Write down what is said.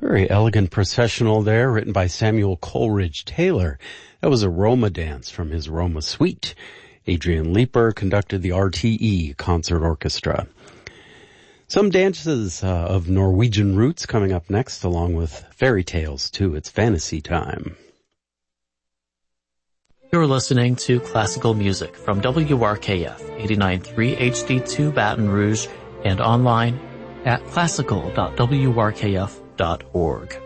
Very elegant processional there, written by Samuel Coleridge Taylor. That was a Roma dance from his Roma suite. Adrian Leeper conducted the RTE Concert Orchestra. Some dances of Norwegian roots coming up next, along with fairy tales, too. It's fantasy time. You're listening to classical music from WRKF 89.3 HD2 Baton Rouge and online at classical.wrkf.org.